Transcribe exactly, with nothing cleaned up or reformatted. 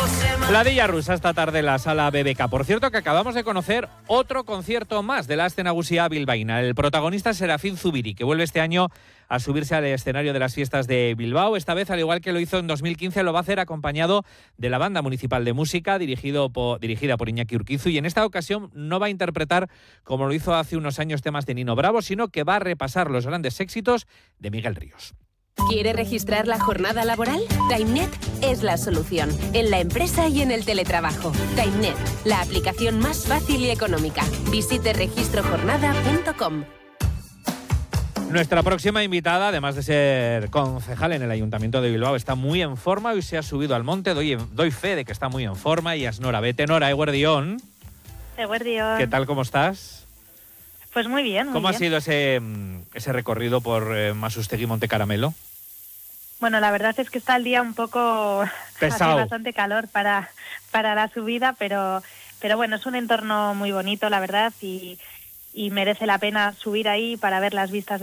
Pladilla rusa esta tarde en la sala B B K. Por cierto, que acabamos de conocer otro concierto más de la Aste Nagusia bilbaína. El protagonista es Serafín Zubiri, que vuelve este año a subirse al escenario de las fiestas de Bilbao. Esta vez, al igual que lo hizo en dos mil quince, lo va a hacer acompañado de la Banda Municipal de Música, dirigido por, dirigida por Iñaki Urquizu. Y en esta ocasión no va a interpretar, como lo hizo hace unos años, temas de Nino Bravo, sino que va a repasar los grandes éxitos de Miguel Ríos. ¿Quiere registrar la jornada laboral? TimeNet es la solución, en la empresa y en el teletrabajo. TimeNet, la aplicación más fácil y económica. Visite registro jornada punto com. Nuestra próxima invitada, además de ser concejal en el Ayuntamiento de Bilbao, está muy en forma. Hoy se ha subido al monte, doy, doy fe de que está muy en forma, y es Nora Bete. Nora, eguerdión. Eguerdión. ¿Qué tal, cómo estás? Pues muy bien, muy ¿Cómo bien. ha sido ese, ese recorrido por eh, Masustegui Monte Caramelo? Bueno, la verdad es que está el día un poco pesado. Hace bastante calor para, para la subida, pero, pero bueno, es un entorno muy bonito, la verdad, y, y merece la pena subir ahí para ver las vistas